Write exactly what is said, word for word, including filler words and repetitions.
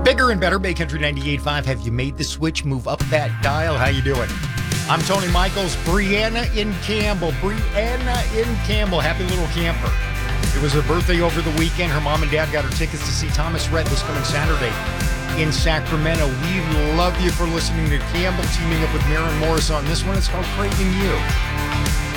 Bigger and better, Bay Country ninety-eight point five. Have you made the switch? Move up that dial. How you doing? I'm Tony Michaels. Brianna in Campbell. Brianna in Campbell. Happy little camper. It was her birthday over the weekend. Her mom and dad got her tickets to see Thomas Rhett this coming Saturday in Sacramento. We love you for listening to Campbell teaming up with Maren Morris on this one. It's called Craving You.